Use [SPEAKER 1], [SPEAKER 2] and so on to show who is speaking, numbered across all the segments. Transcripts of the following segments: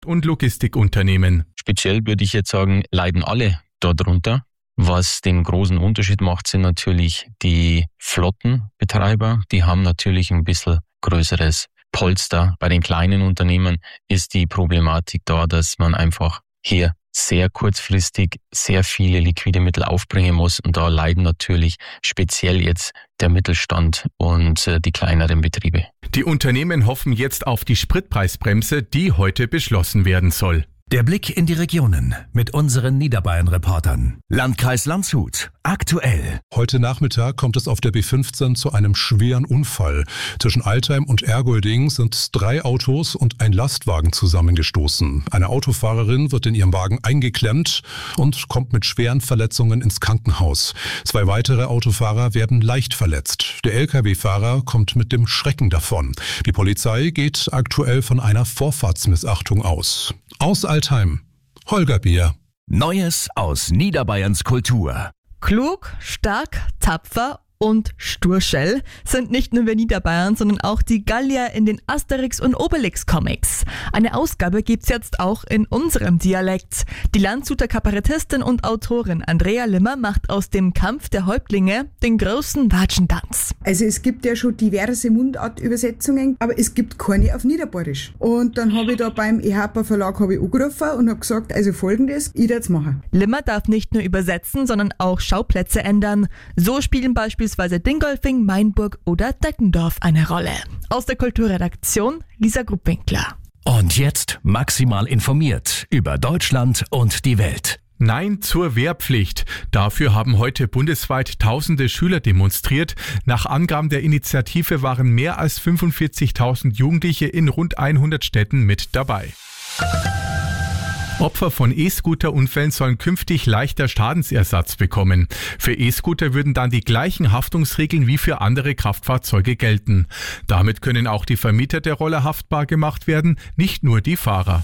[SPEAKER 1] und Logistikunternehmen.
[SPEAKER 2] Speziell würde ich jetzt sagen, leiden alle darunter. Was den großen Unterschied macht, sind natürlich die Flottenbetreiber. Die haben natürlich ein bisschen größeres Polster. Bei den kleinen Unternehmen ist die Problematik da, dass man einfach hier sehr kurzfristig sehr viele liquide Mittel aufbringen muss. Und da leiden natürlich speziell jetzt der Mittelstand und die kleineren Betriebe.
[SPEAKER 1] Die Unternehmen hoffen jetzt auf die Spritpreisbremse, die heute beschlossen werden soll.
[SPEAKER 3] Der Blick in die Regionen mit unseren Niederbayern-Reportern. Landkreis Landshut. Aktuell.
[SPEAKER 4] Heute Nachmittag kommt es auf der B15 zu einem schweren Unfall. Zwischen Altheim und Ergolding sind 3 Autos und ein Lastwagen zusammengestoßen. Eine Autofahrerin wird in ihrem Wagen eingeklemmt und kommt mit schweren Verletzungen ins Krankenhaus. 2 weitere Autofahrer werden leicht verletzt. Der Lkw-Fahrer kommt mit dem Schrecken davon. Die Polizei geht aktuell von einer Vorfahrtsmissachtung aus. Aus Altheim, Holger Bier.
[SPEAKER 3] Neues aus Niederbayerns Kultur.
[SPEAKER 5] Klug, stark, tapfer und Sturschell sind nicht nur wir Niederbayern, sondern auch die Gallier in den Asterix- und Obelix-Comics. Eine Ausgabe gibt's jetzt auch in unserem Dialekt. Die Landshuter Kabarettistin und Autorin Andrea Limmer macht aus dem Kampf der Häuptlinge den großen Watschentanz.
[SPEAKER 6] Also es gibt ja schon diverse Mundartübersetzungen, aber es gibt keine auf Niederbayerisch. Und dann habe ich da beim EHPA Verlag angerufen und habe gesagt, also folgendes, ich werde es machen.
[SPEAKER 5] Limmer darf nicht nur übersetzen, sondern auch Schauplätze ändern. So spielen beispielsweise Dingolfing, Mainburg oder Deckendorf eine Rolle. Aus der Kulturredaktion Lisa Gruppwinkler.
[SPEAKER 3] Und jetzt maximal informiert über Deutschland und die Welt.
[SPEAKER 1] Nein zur Wehrpflicht. Dafür haben heute bundesweit tausende Schüler demonstriert. Nach Angaben der Initiative waren mehr als 45.000 Jugendliche in rund 100 Städten mit dabei. Opfer von E-Scooter-Unfällen sollen künftig leichter Schadensersatz bekommen. Für E-Scooter würden dann die gleichen Haftungsregeln wie für andere Kraftfahrzeuge gelten. Damit können auch die Vermieter der Roller haftbar gemacht werden, nicht nur die Fahrer.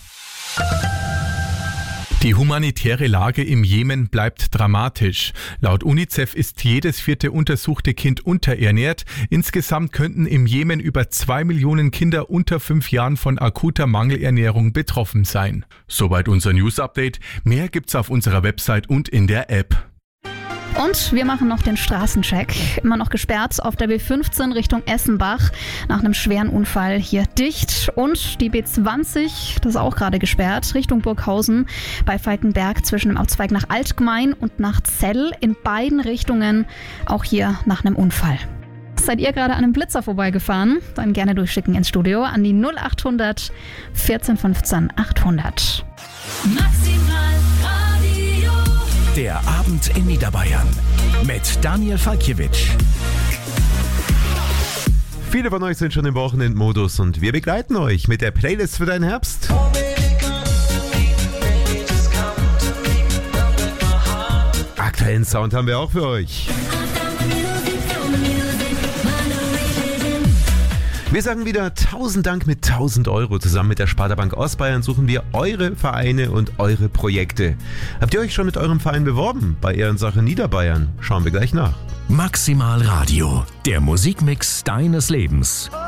[SPEAKER 1] Die humanitäre Lage im Jemen bleibt dramatisch. Laut UNICEF ist jedes 4. untersuchte Kind unterernährt. Insgesamt könnten im Jemen über 2 Millionen Kinder unter 5 Jahren von akuter Mangelernährung betroffen sein. Soweit unser News-Update. Mehr gibt's auf unserer Website und in der App.
[SPEAKER 7] Und wir machen noch den Straßencheck. Immer noch gesperrt auf der B15 Richtung Essenbach. Nach einem schweren Unfall hier dicht. Und die B20, das ist auch gerade gesperrt, Richtung Burghausen bei Falkenberg zwischen dem Aufzweig nach Altgmein und nach Zell. In beiden Richtungen auch hier nach einem Unfall. Seid ihr gerade an einem Blitzer vorbeigefahren? Dann gerne durchschicken ins Studio an die 0800 14 15 800.
[SPEAKER 8] Maximal Radio.
[SPEAKER 3] Der Abend in Niederbayern mit Daniel Falkiewicz.
[SPEAKER 9] Viele von euch sind schon im Wochenendmodus und wir begleiten euch mit der Playlist für deinen Herbst. Aktuellen Sound haben wir auch für euch. Wir sagen wieder 1000 Dank mit 1000 Euro. Zusammen mit der Sparda-Bank Ostbayern suchen wir eure Vereine und eure Projekte. Habt ihr euch schon mit eurem Verein beworben? Bei Ehrensache Niederbayern. Schauen wir gleich nach.
[SPEAKER 3] Maximal Radio, der Musikmix deines Lebens.